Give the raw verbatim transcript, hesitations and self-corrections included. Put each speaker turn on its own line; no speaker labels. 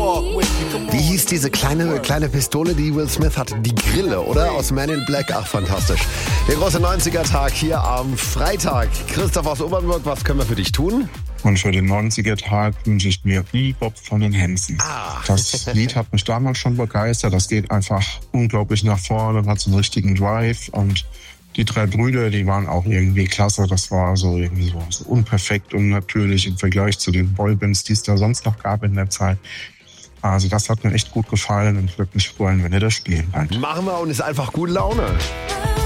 Wie hieß diese kleine, kleine Pistole, die Will Smith hatte? Die Grille, oder? Aus Man in Black. Ach, fantastisch. Der große neunziger-Tag hier am Freitag. Christoph aus Obernburg, was können wir für dich tun?
Und für den neunziger-Tag wünsche ich mir Bebop von den Hansen.
Ah.
Das Lied hat mich damals schon begeistert. Das geht einfach unglaublich nach vorne und hat so einen richtigen Drive. Und die drei Brüder, die waren auch irgendwie klasse. Das war so irgendwie so, so unperfekt und natürlich im Vergleich zu den Boybands, die es da sonst noch gab in der Zeit. Also das hat mir echt gut gefallen und ich würde mich freuen, wenn ihr das spielen könnt.
Machen wir und ist einfach gute Laune.